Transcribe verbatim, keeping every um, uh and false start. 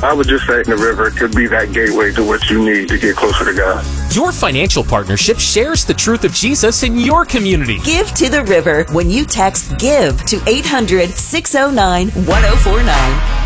I would just say the river could be that gateway to what you need to get closer to God. Your financial partnership shares the truth of Jesus in your community. Give to the River when you text GIVE to eight hundred, six oh nine, one oh four nine.